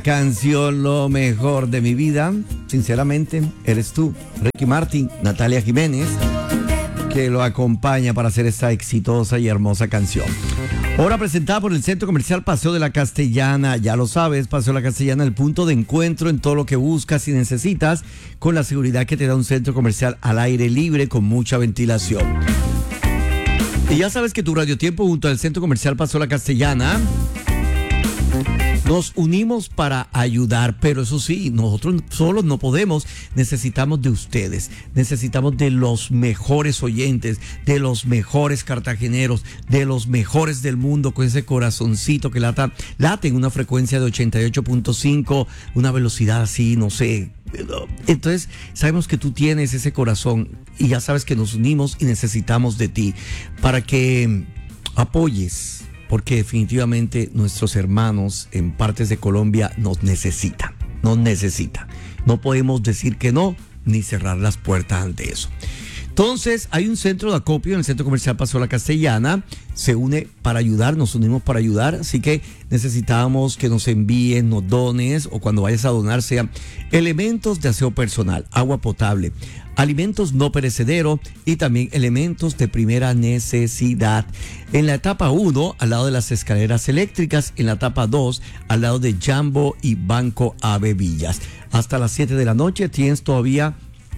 Canción Lo Mejor de Mi Vida, sinceramente, eres tú, Ricky Martin, Natalia Jiménez, que lo acompaña para hacer esta exitosa y hermosa canción. Ahora presentada por el Centro Comercial Paseo de la Castellana, ya lo sabes, Paseo de la Castellana, el punto de encuentro en todo lo que buscas y necesitas, con la seguridad que te da un centro comercial al aire libre con mucha ventilación. Y ya sabes que tu radiotiempo junto al Centro Comercial Paseo de la Castellana nos unimos para ayudar, pero eso sí, nosotros solos no podemos, necesitamos de ustedes, necesitamos de los mejores oyentes, de los mejores cartageneros, de los mejores del mundo, con ese corazoncito que late en una frecuencia de 88.5, una velocidad así, no sé. Entonces sabemos que tú tienes ese corazón y ya sabes que nos unimos y necesitamos de ti para que apoyes, porque definitivamente nuestros hermanos en partes de Colombia nos necesitan. No podemos decir que no, ni cerrar las puertas ante eso. Entonces, hay un centro de acopio en el Centro Comercial Paseo de la Castellana. Se une para ayudar, nos unimos para ayudar. Así que necesitamos que nos envíen, nos dones, o cuando vayas a donar, sean elementos de aseo personal, agua potable, alimentos no perecederos y también elementos de primera necesidad. En la etapa 1, al lado de las escaleras eléctricas. En la etapa 2, al lado de Jambo y Banco Ave Villas. Hasta las 7 de la noche tienes todavía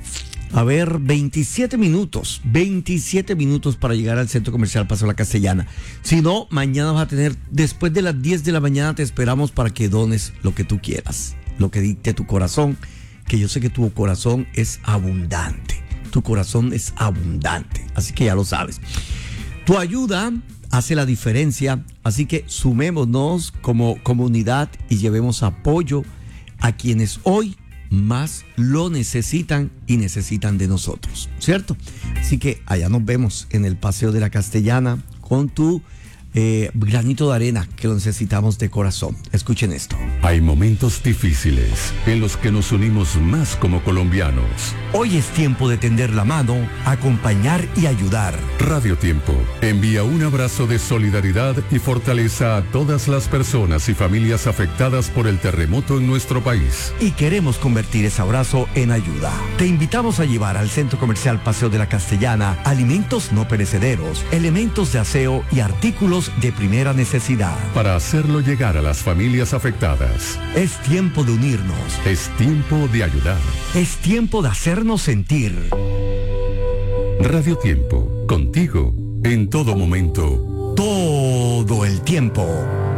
27 minutos para llegar al Centro Comercial Paseo de la Castellana. Si no, mañana vas a tener, después de las 10 de la mañana te esperamos para que dones lo que tú quieras, lo que dicte tu corazón, que yo sé que tu corazón es abundante. Así que ya lo sabes. Tu ayuda hace la diferencia, así que sumémonos como comunidad y llevemos apoyo a quienes hoy más lo necesitan y necesitan de nosotros, ¿cierto? Así que allá nos vemos en el Paseo de la Castellana con tu granito de arena, que lo necesitamos de corazón. Escuchen esto. Hay momentos difíciles en los que nos unimos más como colombianos. Hoy es tiempo de tender la mano, acompañar y ayudar. Radio Tiempo envía un abrazo de solidaridad y fortaleza a todas las personas y familias afectadas por el terremoto en nuestro país. Y queremos convertir ese abrazo en ayuda. Te invitamos a llevar al Centro Comercial Paseo de la Castellana alimentos no perecederos, elementos de aseo y artículos de primera necesidad. Para hacerlo llegar a las familias afectadas. Es tiempo de unirnos. Es tiempo de ayudar. Es tiempo de hacernos sentir. Radio Tiempo, contigo, en todo momento. Todo el tiempo.